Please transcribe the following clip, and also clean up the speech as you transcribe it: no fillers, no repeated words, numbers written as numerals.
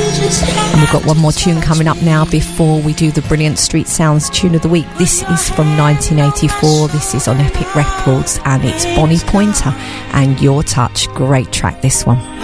And we've got one more tune coming up now before we do the Brilliant Street Sounds Tune of the Week. This is from 1984. This is on Epic Records, and it's Bonnie Pointer and Your Touch. Great track, this one.